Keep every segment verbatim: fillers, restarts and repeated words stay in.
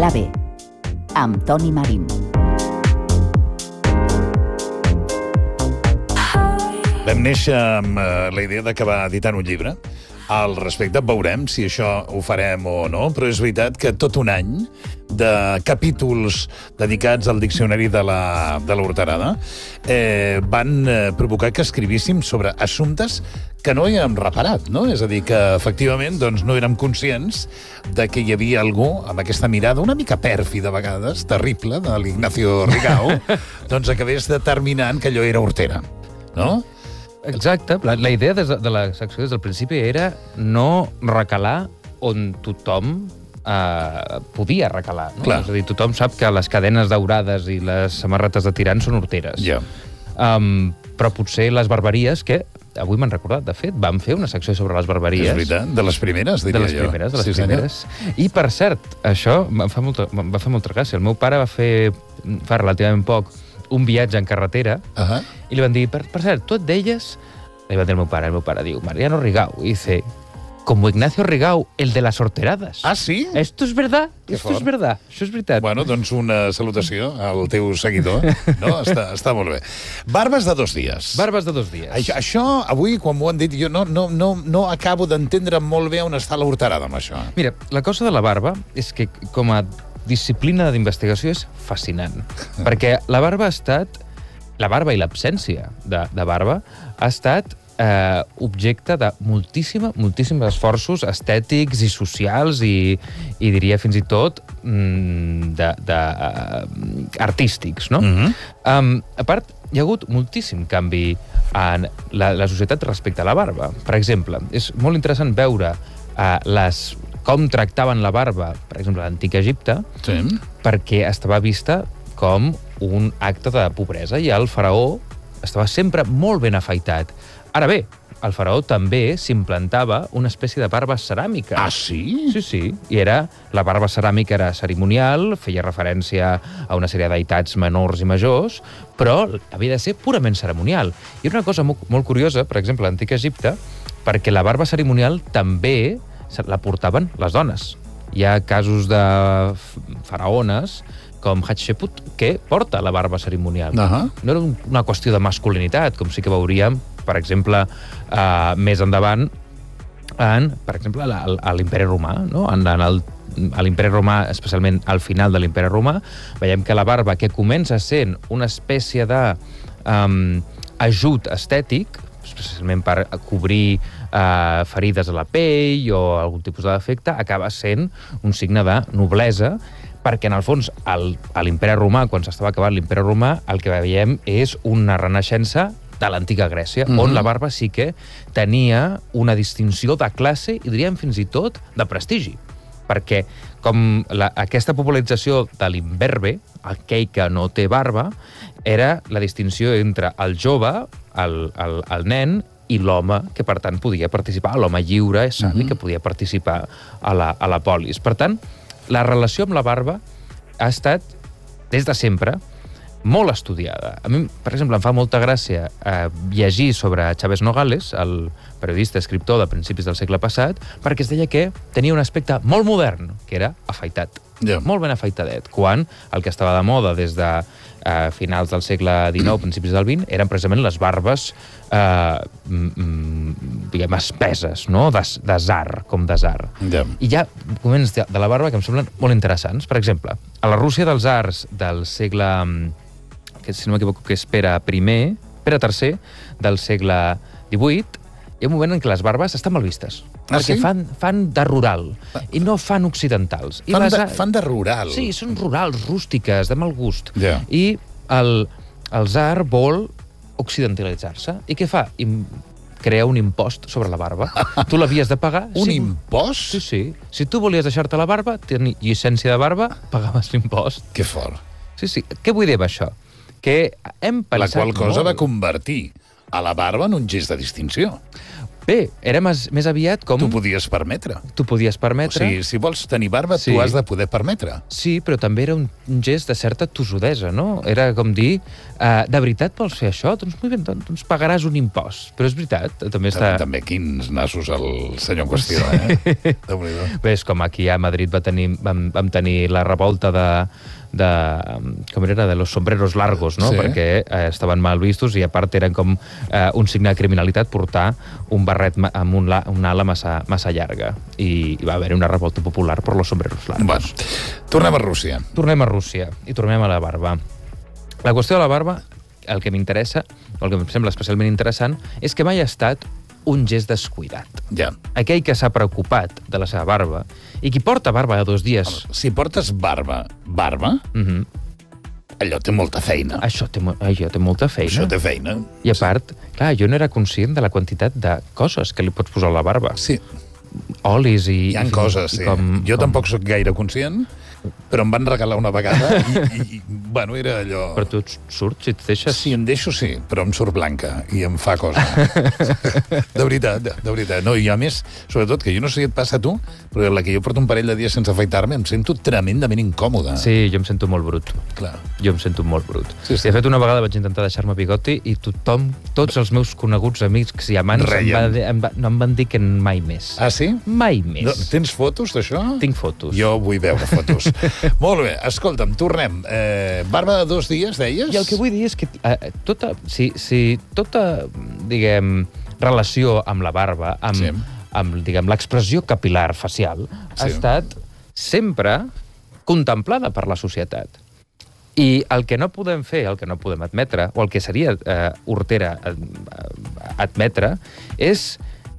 Clave, amb Toni Marín. Vam néixer amb la idea d'acabar editant un llibre. Al respecte, veurem si això ho farem o no, però és veritat que tot un any de capítols dedicats al diccionari de la, de la Horterada eh, van provocar que escrivíssim sobre assumptes que no hi hem reparat, no? És a dir, que efectivament doncs, no érem conscients de que hi havia algú amb aquesta mirada una mica pèrfida a vegades, terrible, de l'Ignacio Rigau, doncs acabés determinant que allò era hortera, no? Exacte. La, la idea des de, de la secció des del principi era no recalar on tothom eh, podia recalar. No? Clar. És a dir, tothom sap que les cadenes daurades i les samarretes de tirants són horteres. Ja. Um, però potser les barberies, que avui m'han recordat, de fet, vam fer una secció sobre les barberies. És veritat, de les primeres, diria jo. De les primeres, de les sí, primeres. I, per cert, això em fa molta, em va fer molta gràcia. El meu pare va fer, fa relativament poc, un viatge en carretera, uh -huh. i li van dir, per, per cert, tu et deies... Li va dir el meu pare, el meu pare diu, Mariano Rigau, i dice, como Ignacio Rigau, el de las horteradas. Ah, sí? Esto es verdad, Que esto fort. es verdad, això és veritat. Bueno, doncs una salutació al teu seguidor, no? Està, està molt bé. Barbes de dos dies. Barbes de dos dies. Això, això avui, quan m'ho han dit, jo no, no, no, no acabo d'entendre molt bé on està la horterada amb això. Mira, la cosa de la barba és que, com a disciplina d'investigació, és fascinant. Perquè la barba ha estat... La barba i l'absència de, de barba ha estat eh, objecte de moltíssima, moltíssims esforços estètics i socials i, i diria fins i tot mm, de, de, uh, artístics, no? Mm-hmm. um, a part, hi ha hagut moltíssim canvi en la, la societat respecte a la barba. Per exemple, és molt interessant veure uh, les, com tractaven la barba, per exemple, a l'antic Egipte, Sí. perquè estava vista com un acte de pobresa i el faraó estava sempre molt ben afaitat. Ara bé, el faraó també s'implantava una espècie de barba ceràmica. Ah, sí? Sí, sí. I era, la barba ceràmica era cerimonial, feia referència a una sèrie deïtats menors i majors, però havia de ser purament cerimonial. I era una cosa molt, molt curiosa, per exemple, a l'antic Egipte, perquè la barba cerimonial també la portaven les dones. Hi ha casos de faraones com Hatshepsut, que porta la barba cerimonial. Uh-huh. No era una qüestió de masculinitat, com sí que veuríem, per exemple, uh, més endavant, en, per exemple, a, a l'imperi romà, no? En, en el, a l'imperi romà, especialment al final de l'imperi romà, veiem que la barba, que comença sent una espècie de um, ajut estètic, especialment per cobrir uh, ferides a la pell o algun tipus de defecte, acaba sent un signe de noblesa, perquè, en el fons, al, a l'imperi romà, quan s'estava acabant l'imperi romà, el que veiem és una renaixença de l'antiga Grècia, mm-hmm. on la barba sí que tenia una distinció de classe i diríem fins i tot de prestigi. Perquè com la, aquesta popularització de l'imberbe, aquell que no té barba, era la distinció entre el jove, el, el, el nen, i l'home, que per tant podia participar, l'home lliure, savi, mm-hmm. que podia participar a la, a la polis. Per tant, la relació amb la barba ha estat, des de sempre, molt estudiada. A mi, per exemple, em fa molta gràcia eh, llegir sobre Chávez Nogales, el periodista escriptor de principis del segle passat, perquè es deia que tenia un aspecte molt modern, que era afaitat. Yeah. Molt ben afaitadet, quan el que estava de moda des de eh, finals del segle dinou, principis del vint, eren precisament les barbes eh, mm, diguem, espeses, no? de, de zar, com de zar. Yeah. I hi ha moments de, de la barba que em semblen molt interessants. Per exemple, a la Rússia dels zars del segle, que si no m'equivoco que és Pere I, Pere tercer, del segle divuit, hi ha un moment en què les barbes estan mal vistes. Ah, perquè sí? fan, fan de rural i no fan occidentals. I Fan, les... de, fan de rural. Sí, són rurals, rústiques, de mal gust. Yeah. I el, el tsar vol occidentalitzar-se. I què fa? I crea un impost sobre la barba. Tu l'havies de pagar... Un si... impost? Sí, sí. Si tu volies deixar-te la barba, tenir llicència de barba, pagaves l'impost. Que fort. Sí, sí. Què vull dir amb això? Que hem pensat La qual cosa molt... va convertir a la barba en un gest de distinció. Bé, era més, més aviat com... Tu podies permetre. Tu podies permetre... O sigui, si vols tenir barba, Sí. tu has de poder permetre. Sí, però també era un, un gest de certa tossudesa, no? Era com dir, uh, de veritat vols fer això? Doncs, molt bé, doncs pagaràs un impost. Però és veritat, també està... També, també quins nassos el senyor en qüestió, eh? Déu-n'hi-do. Bé, és com aquí a Madrid va tenir, vam, vam tenir la revolta de, de, com era, de los sombreros largos, no? Sí. Perquè eh, estaven mal vistos i a part eren com eh, un signe de criminalitat portar un barret ma- amb un, la, una ala massa, massa llarga. I, I va haver una revolta popular per los sombreros largos. Bueno, tornem a Rússia. Tornem a Rússia i tornem a la barba. La qüestió de la barba, el que m'interessa, el que em sembla especialment interessant, és que mai ha estat un gest descuidat. Ja. Aquell que s'ha preocupat de la seva barba i qui porta barba a dos dies... Si portes barba, barba, Mhm. allò té molta feina. Això té, mo- això té molta feina. Això té feina. I a part, clar, jo no era conscient de la quantitat de coses que li pots posar a la barba. Sí, Olis i... hi ha i- coses, i sí. Com, Jo com... tampoc sóc gaire conscient, però em van regalar una vegada i, i, i bueno, era allò... Però tu et surts i et deixes... Sí, em deixo, sí, però em surt blanca i em fa cosa. De veritat, de, de veritat. No, i a més, sobretot, que jo no sé si et passa a tu, però la que jo porto un parell de dies sense afaitar-me em sento tremendament incòmode. Sí, jo em sento molt brut. Clar. Jo em sento molt brut. Sí, sí. De fet, una vegada vaig intentar deixar-me bigoti i tothom, tots els meus coneguts, amics i amants, em, Reien. va, dir- em, va, no em van dir que mai més. Ah, sí? Mai més. No, tens fotos d'això? Tinc fotos. Jo vull veure fotos. Molt bé, escolta'm, tornem. Eh, barba de dos dies, deies? I el que vull dir és que eh, tota, si, si tota, diguem, relació amb la barba, amb, Sí. amb diguem, l'expressió capilar facial, ha Sí. estat sempre contemplada per la societat. I el que no podem fer, el que no podem admetre, o el que seria eh, hortera eh, admetre, és,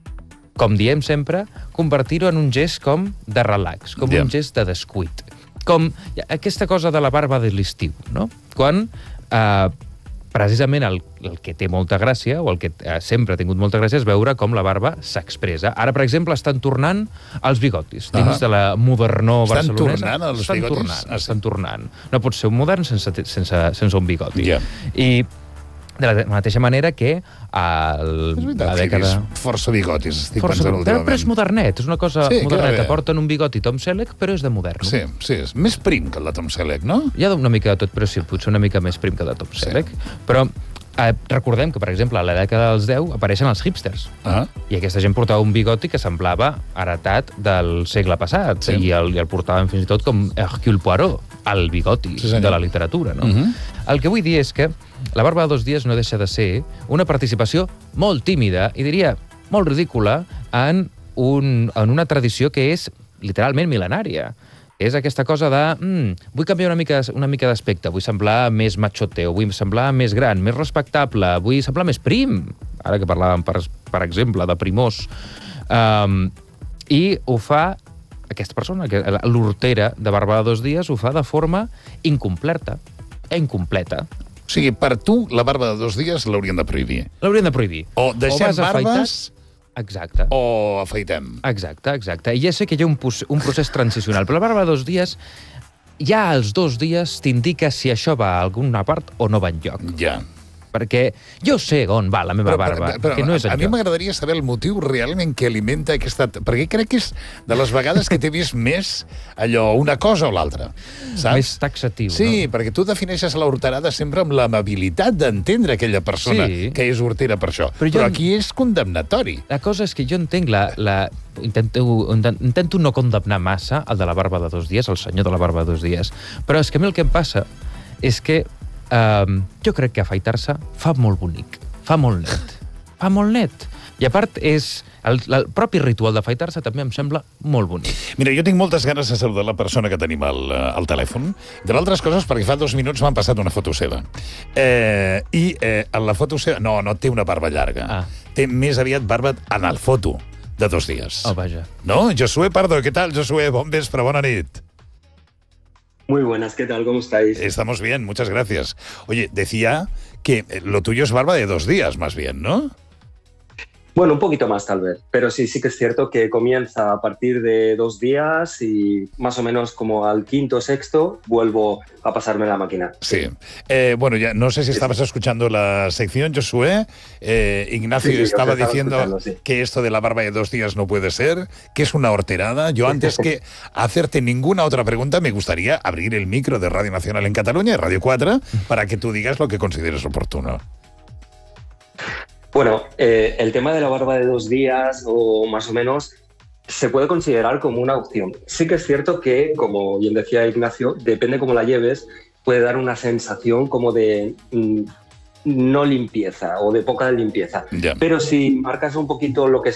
com diem sempre, convertir-ho en un gest com de relax, com Ja. un gest de descuit. Com aquesta cosa de la barba de l'estiu, no? Quan eh, precisament el, el que té molta gràcia, o el que eh, sempre ha tingut molta gràcia, és veure com la barba s'expressa. Ara, per exemple, estan tornant els bigotis, dins Ah. de la modernó Estan barcelonesa. tornant els estan bigotis? Tornant, Ah, sí. estan tornant. No pot ser un modern sense, sense, sense un bigoti. Ja. I de la mateixa manera que el, És veritat, la que dècada... és força bigotis, estic Força, pensant però, últimament. però és modernet, és una cosa Sí, moderneta. queda bé. Porten un bigoti Tom Selleck, però és de moderno. Sí, sí, és més prim que el de Tom Selleck, no? Hi ha una mica de tot, però sí, potser una mica més prim que de Tom Selleck. Però eh, recordem que, per exemple, a la dècada dels deu apareixen els hipsters. Ah, I aquesta gent portava un bigoti que semblava heretat del segle passat. Sí. I, el, I el portaven fins i tot com Hercule Poirot, el bigoti Sí, senyor. de la literatura. No? Mhm. El que vull dir és que la barba de dos dies no deixa de ser una participació molt tímida i diria molt ridícula en, un, en una tradició que és literalment mil·lenària. És aquesta cosa de, mm, vull canviar una mica, una mica d'aspecte, vull semblar més machoteo, vull semblar més gran, més respectable, vull semblar més prim, ara que parlàvem, per, per exemple, de primós. Um, I ho fa aquesta persona, que l'hortera de barba de dos dies, ho fa de forma incompleta, incompleta. o sigui, per tu, la barba de dos dies l'haurien de prohibir. L'haurien de prohibir. O deixem vas afaitat- barbes Exacte. o afaitem. Exacte, exacte. I ja sé que hi ha un, pos- un procés transicional, però la barba de dos dies, ja als dos dies t'indica si això va a alguna part o no va enlloc. Ja. Perquè jo sé on va la meva barba, però, que no és a, a mi enlloc. m'agradaria saber el motiu realment que alimenta aquesta... Perquè crec que és de les vegades que t'he vist més allò, una cosa o l'altra, saps? Més taxatiu, Sí, no? perquè tu defineixes la horterada sempre amb l'amabilitat d'entendre aquella persona Sí. que és hortera per això. Però Però, jo- aquí és condemnatori. La cosa és que jo entenc la... la intento, intento no condemnar massa el de la barba de dos dies, el senyor de la barba de dos dies, però és que a mi el que em passa és que um, jo crec que afaitar-se fa molt bonic, fa molt net, fa molt net. I a part, és el, el propi ritual d'afaitar-se també em sembla molt bonic. Mira, jo tinc moltes ganes de saludar la persona que tenim al, eh, al telèfon, entre altres coses perquè fa dos minuts m'han passat una foto seva. Eh, I eh, en la foto seva... No, no té una barba llarga. Ah. Té més aviat barba en el foto de dos dies. Oh, vaja. No? Josué Pardo, què tal, Josué? Bon vespre, bona nit. Muy buenas, ¿qué tal? ¿Cómo estáis? Estamos bien, muchas gracias. Oye, decía que lo tuyo es barba de dos días, más bien, ¿no? Bueno, un poquito más tal vez, pero sí, sí que es cierto que comienza a partir de dos días y más o menos como al quinto o sexto vuelvo a pasarme la máquina. Sí. Eh, bueno, ya no sé si estabas escuchando la sección, Josué. Eh, Ignacio Sí, sí, estaba, os estaba diciendo sí. que esto de la barba de dos días no puede ser, que es una horterada. Yo antes que hacerte ninguna otra pregunta me gustaría abrir el micro de Radio Nacional en Cataluña y Radio cuatro para que tú digas lo que consideres oportuno. Bueno, eh, el tema de la barba de dos días o más o menos se puede considerar como una opción. Sí que es cierto que, como bien decía Ignacio, depende cómo la lleves, puede dar una sensación como de mm, no limpieza o de poca limpieza. Ya. Pero si marcas un poquito lo que